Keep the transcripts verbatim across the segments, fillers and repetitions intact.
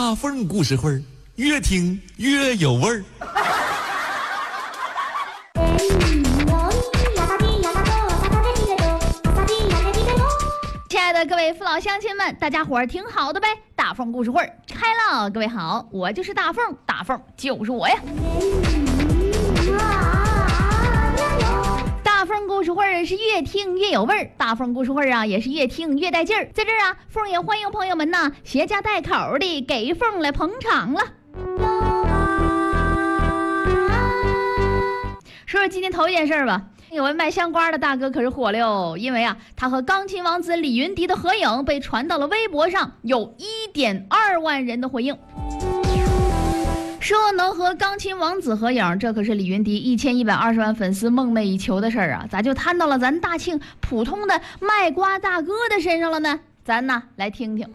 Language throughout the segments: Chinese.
大凤故事会儿，越听越有味儿。 亲爱的各位父老乡亲们，大家伙儿听好的呗！大凤故事会儿开了，各位好，我就是大凤，大凤就是我呀。大凤故事会儿是越听越有味儿，大凤故事会儿啊也是越听越带劲儿。在这儿啊，凤也欢迎朋友们呐，携家带口的给凤来捧场了。说说今天头一件事吧。有位卖香瓜的大哥可是火了哟，因为啊，他和钢琴王子李云迪的合影被传到了微博上，有 一点二万人的回应。说能和钢琴王子合影，这可是李云迪一千一百二十万粉丝梦寐以求的事儿啊，咋就摊到了咱大庆普通的卖瓜大哥的身上了呢？咱呢来听听。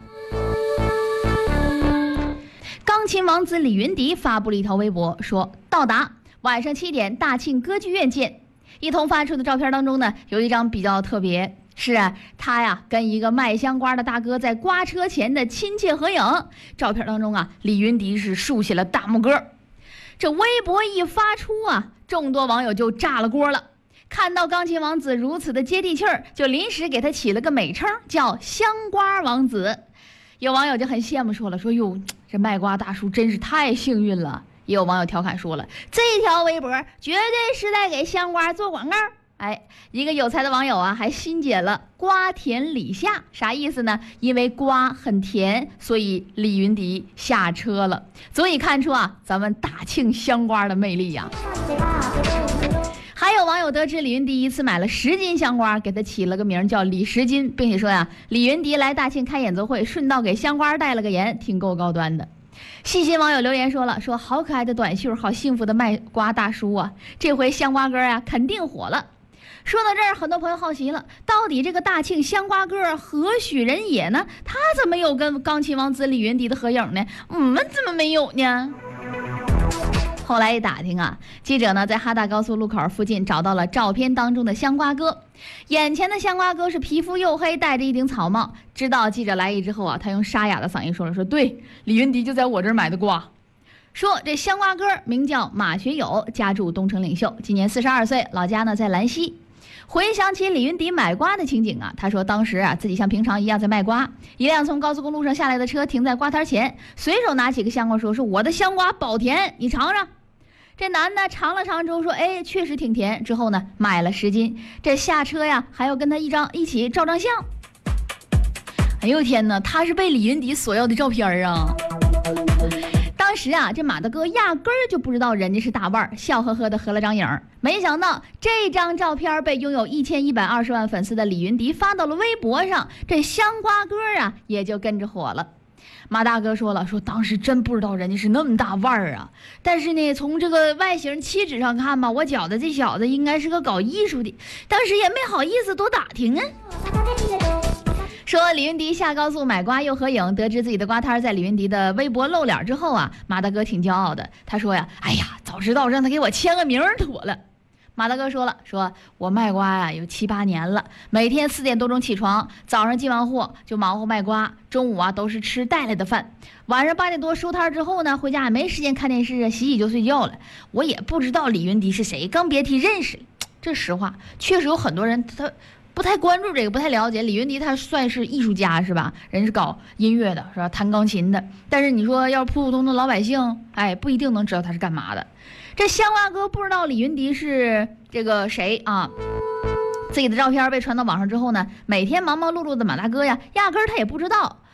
钢琴王子李云迪发布了一条微博，说到达晚上七点大庆歌剧院见。一同发出的照片当中呢，有一张比较特别，是啊，他呀跟一个卖香瓜的大哥在瓜车前的亲切合影。照片当中啊，李云迪是竖起了大拇哥。这微博一发出啊，众多网友就炸了锅了。看到钢琴王子如此的接地气儿，就临时给他起了个美称，叫香瓜王子。有网友就很羡慕说了，说哟，这卖瓜大叔真是太幸运了。也有网友调侃说了，这条微博绝对是在给香瓜做广告。哎，一个有才的网友啊，还新解了瓜甜李下，啥意思呢？因为瓜很甜，所以李云迪下车了。足以看出啊，咱们大庆香瓜的魅力呀、啊。还有网友得知李云迪一次买了十斤香瓜，给他起了个名叫李十斤，并且说呀，李云迪来大庆开演奏会，顺道给香瓜带了个盐，挺够高端的。细心网友留言说了，说好可爱的短袖，好幸福的卖瓜大叔啊！这回香瓜哥啊肯定火了。说到这儿，很多朋友好奇了，到底这个大庆香瓜哥何许人也呢？他怎么有跟钢琴王子李云迪的合影呢？我们怎么没有呢？后来一打听啊，记者呢在哈大高速路口附近找到了照片当中的香瓜哥。眼前的香瓜哥是皮肤黝黑，戴着一顶草帽。知道记者来意之后啊，他用沙哑的嗓音说了，说对，李云迪就在我这儿买的瓜。说这香瓜哥名叫马学友，家住东城领袖，今年四十二岁，老家呢在兰溪。回想起李云迪买瓜的情景啊，他说当时啊自己像平常一样在卖瓜，一辆从高速公路上下来的车停在瓜摊前，随手拿起个香瓜说，说我的香瓜保甜，你尝尝。这男的尝了尝之后说，哎，确实挺甜。之后呢，买了十斤。这下车呀，还要跟他一张一起照张相。哎呦天哪，他是被李云迪索要的照片啊！当时啊，这马大哥压根儿就不知道人家是大腕儿，笑呵呵的合了张影。没想到这张照片被拥有一千一百二十万粉丝的李云迪发到了微博上，这香瓜哥啊也就跟着火了。马大哥说了，说当时真不知道人家是那么大腕儿啊，但是呢，从这个外形气质上看吧，我觉得这小子应该是个搞艺术的，当时也没好意思多打听啊。说李云迪下高速买瓜又合影，得知自己的瓜摊在李云迪的微博露脸之后啊，马大哥挺骄傲的，他说呀，哎呀，早知道让他给我签个名妥了。马大哥说了，说我卖瓜呀有七八年了，每天四点多钟起床，早上进完货就忙活卖瓜，中午啊都是吃带来的饭，晚上八点多收摊之后呢，回家也没时间看电视啊，洗洗就睡觉了。我也不知道李云迪是谁，更别提认识了。这实话，确实有很多人他不太关注这个，不太了解李云迪，他算是艺术家是吧？人是搞音乐的是吧？弹钢琴的。但是你说要普普通通的老百姓，哎，不一定能知道他是干嘛的。这香瓜哥不知道李云迪是这个谁啊？自己的照片被传到网上之后呢，每天忙忙碌碌的马大哥呀，压根儿他也不知道。